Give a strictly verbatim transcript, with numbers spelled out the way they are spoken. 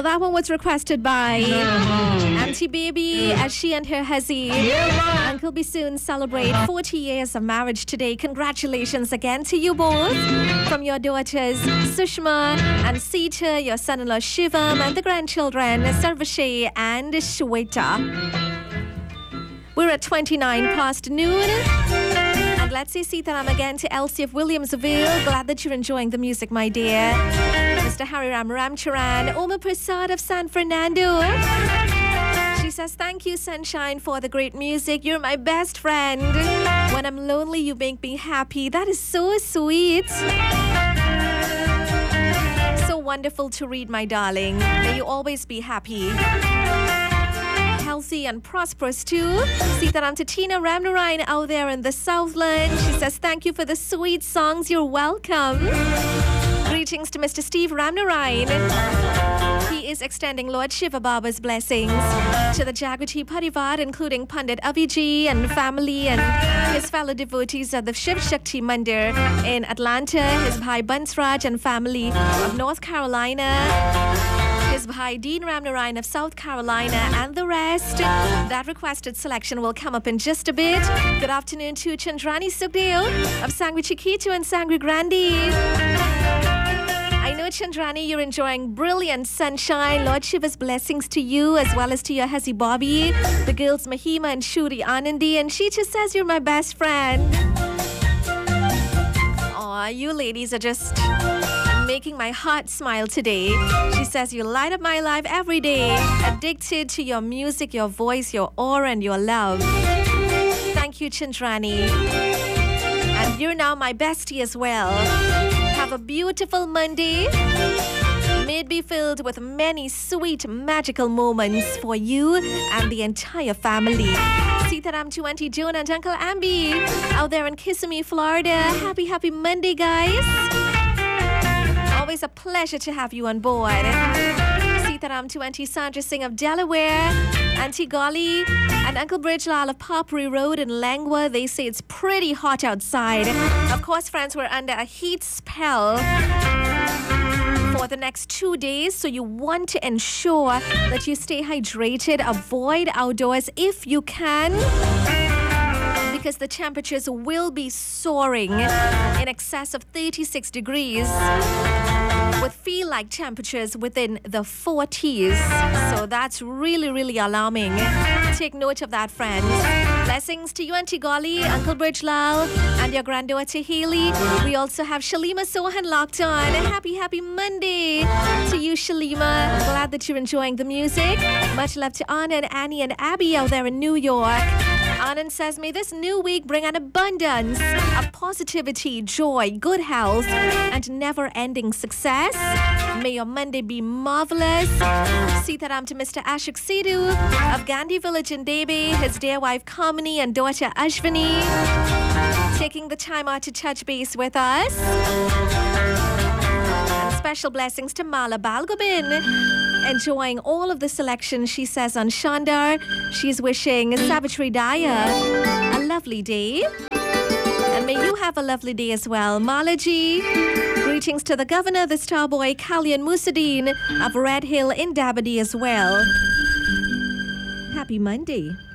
that one was requested by Auntie Baby as she and her huzzy Uncle B soon celebrate forty years of marriage today. Congratulations again to you both. From your daughters Sushma and Sita, your son-in-law Shivam, and the grandchildren Sarvashay and Shweta. We're at twenty-nine past noon. And let's say Sitaram again to Elsie of Williamsville. Glad that you're enjoying the music, my dear. Mister Harry Ram Ramcharan, Oma Prasad of San Fernando. She says, thank you, Sunshine, for the great music. You're my best friend. When I'm lonely, you make me happy. That is so sweet. So wonderful to read, my darling. May you always be happy. Healthy and prosperous too. Sitaram to Tina Ramnarayan out there in the Southland. She says, thank you for the sweet songs. You're welcome. Greetings to Mister Steve Ramnarayan. He is extending Lord Shiva Baba's blessings to the Jagrati Parivar, including Pandit Aviji and family and his fellow devotees at the Shiv Shakti Mandir in Atlanta, his Bhai Bansraj and family of North Carolina, his Bhai Dean Ramnarayan of South Carolina, and the rest. That requested selection will come up in just a bit. Good afternoon to Chandrani Sukhdeo of Sangri Chiquito and Sangri Grande. I know, Chandrani, you're enjoying brilliant sunshine. Lord Shiva's blessings to you as well as to your huzzy Bobby, the girls Mahima and Shuri Anandi, and she just says you're my best friend. Aw, you ladies are just making my heart smile today. She says you light up my life every day. Addicted to your music, your voice, your aura, and your love. Thank you, Chandrani. And you're now my bestie as well. Have a beautiful Monday. May it be filled with many sweet, magical moments for you and the entire family. Sitaram to Auntie Joan and Uncle Ambi out there in Kissimmee, Florida. Happy, happy Monday, guys. Always a pleasure to have you on board. Sitaram to Auntie Sandra Singh of Delaware, Auntie Golly, and Uncle Bridgelal of Poppery Road in Langwa. They say it's pretty hot outside. Of course, friends, we're under a heat spell for the next two days, so you want to ensure that you stay hydrated. Avoid outdoors if you can, because the temperatures will be soaring in excess of thirty-six degrees with feel-like temperatures within the forties. So that's really, really alarming. Take note of that, friends. Blessings to you, Auntie Golly, Uncle Bridgelal, and your granddaughter Haley. We also have Shalima Sohan locked on. Happy, happy Monday to you, Shalima. Glad that you're enjoying the music. Much love to Anna and Annie and Abby out there in New York. Anand says, may this new week bring an abundance of positivity, joy, good health, and never-ending success. May your Monday be marvelous. Sitaram to Mister Ashok Sidhu of Gandhi Village in Debe, his dear wife Kamini and daughter Ashvini, taking the time out to touch base with us. And special blessings to Mala Balgobin, enjoying all of the selection, she says, on Shandar. She's wishing Savitri Daya a lovely day. And may you have a lovely day as well. Malaji, greetings to the governor, the star boy, Kalyan Musadeen of Red Hill in Dabadi as well. Happy Monday.